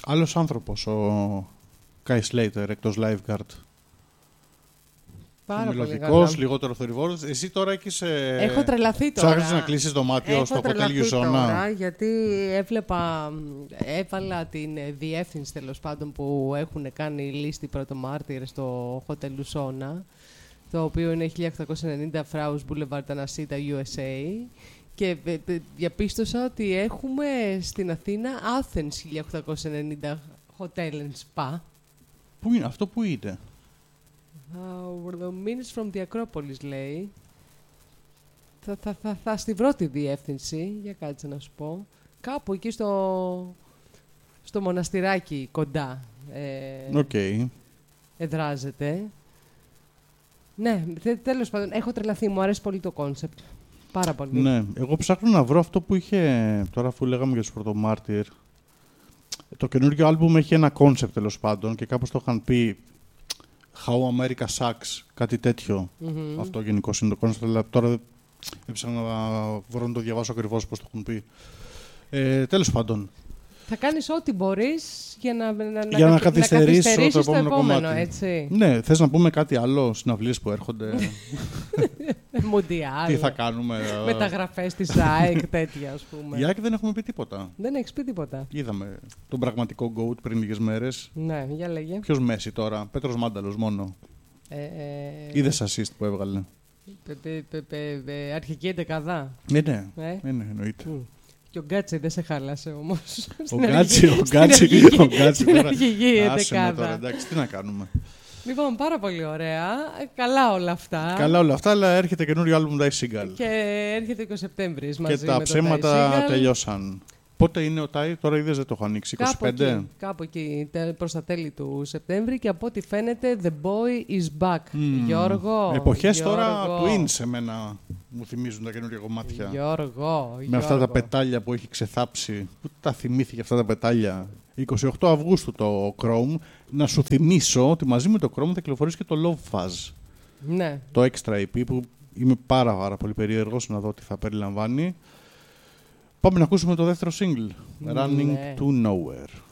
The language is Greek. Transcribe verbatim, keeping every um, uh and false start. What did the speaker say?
Άλλος άνθρωπος, ο Kai Slater, εκτός Lifeguard. Πάρα πολύ μελωδικός, λιγότερο θορυβόρος. Εσύ τώρα έχεις... Ε... Έχω τρελαθεί τώρα. Ψάχνεις να κλείσεις δωμάτιο Έχω στο τρελαθεί Hotel Yuzona. τώρα, γιατί έβλεπα, έβαλα την διεύθυνση τέλος πάντων που έχουν κάνει λίστη πρωτομάρτυρες στο Hotel Yuzona, το οποίο είναι χίλια οκτακόσια ενενήντα Fraus Boulevard, Anacita, γιου ες έι. Και διαπίστωσα ότι έχουμε στην Αθήνα Athens χίλια οκτακόσια ενενήντα Hotel and Spa. Πού είναι, αυτό που είναι? Uh, the minutes from the Acropolis, λέει. Θα, θα, θα, θα στη βρω τη διεύθυνση, για κάτσε να σου πω. Κάπου εκεί στο, στο μοναστηράκι κοντά ε, okay. εδράζεται. Ναι, τε, τέλος πάντων, έχω τρελαθεί, μου αρέσει πολύ το κόνσεπτ. Πάρα πολύ. Ναι, εγώ ψάχνω να βρω αυτό που είχε, τώρα αφού λέγαμε για τους πρωτομάρτυρ. Το καινούργιο άλμπουμ έχει ένα κόνσεπτ τέλος πάντων και κάπως το είχαν πει How America Sucks, κάτι τέτοιο. Mm-hmm. Αυτό γενικώς είναι το κόνσεπτ, αλλά τώρα δεν έψαχνα να βρω να το διαβάσω ακριβώς πώς το έχουν πει. Ε, τέλος πάντων. Θα κάνεις ό,τι μπορείς για να, να, για να, να καθυστερήσω το επόμενο, το επόμενο κομμάτι. Έτσι. Ναι, θες να πούμε κάτι άλλο, συναυλίες που έρχονται? Μουντιάλ. Τι θα κάνουμε? Μεταγραφές της ΑΕΚ, τέτοια ας πούμε. Η ΑΕΚ δεν έχουμε πει τίποτα. Δεν έχεις πει τίποτα. Είδαμε τον πραγματικό GOAT πριν λίγες μέρες. Ναι, για λέγε. Ποιος Μέση τώρα? Πέτρος Μάνταλος μόνο. Ε, ε, Είδες assist που έβγαλε? Αρχική εντεκαδά. Ναι, ναι, ναι, ναι, εννοείται. Και ο Γκάτσι δεν σε χάλασε όμως. Ο Γκάτσι, ο Γκάτσι, ο Γκάτσι. Στην αρχική εντεκάδα. Τώρα, εντάξει, τι να κάνουμε. Λοιπόν, πάρα πολύ ωραία. Καλά όλα αυτά. Καλά όλα αυτά, αλλά έρχεται καινούριο άλμπουμ Die Seagal. Και έρχεται είκοσι Σεπτέμβρης μαζί και τα με ψέματα τελειώσαν. Πότε είναι ο Τάι, τώρα είδες δεν το έχω ανοίξει, είκοσι πέντε. Κάπου εκεί, κάπου εκεί προς τα τέλη του Σεπτέμβρη και από ό,τι φαίνεται The Boy is back. Mm. Γιώργο. Εποχές Γιώργο. τώρα Twins εμένα μου θυμίζουν τα καινούργια κομμάτια. Γιώργο. Με Γιώργο. αυτά τα πετάλια που έχει ξεθάψει. Πού τα θυμήθηκε αυτά τα πετάλια? είκοσι οκτώ Αυγούστου το Chrome. Να σου θυμίσω ότι μαζί με το Chrome θα κυκλοφορήσει και το Love Fuzz. Ναι. Το extra ι πι που είμαι πάρα, πάρα πολύ περίεργος να δω τι θα περιλαμβάνει. Πάμε να ακούσουμε το δεύτερο single. Ναι. Running to Nowhere.